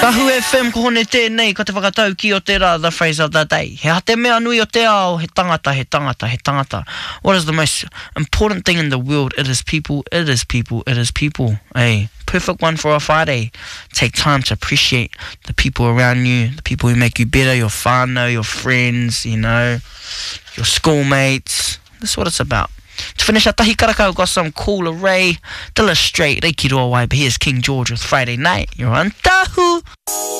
Tahu FM ko hone tēnei, ka te whakatau ki o te rā, the phrase of the day. He hate mea nui o te ao, he tangata, he tangata, he tangata. What is the most important thing in the world? It is people, it is people, it is people. Hey, perfect one for a Friday. Take time to appreciate the people around you, the people who make you better, your whānau, your friends, you know, your schoolmates. That's what it's about. To finish our tahi karaka, we've got some Cool Ray, Dilla Straight, Reiki Roa Wai, but here's King George with Friday Night. You're on Tahu.